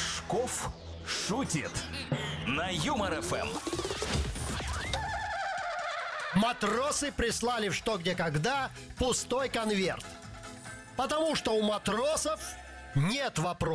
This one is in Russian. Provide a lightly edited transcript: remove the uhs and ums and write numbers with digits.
Рожков шутит на Юмор ФМ. Матросы прислали в «Что, где, когда» пустой конверт. Потому что у матросов нет вопросов.